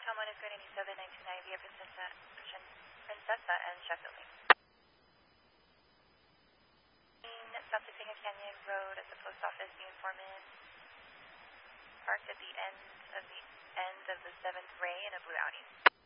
Tom 1 is good 87, 1990 via Princessa and Sheffield Lane. South Topanga Canyon Road at the post office, the informant parked at the end of the 7th Ray in a blue Audi.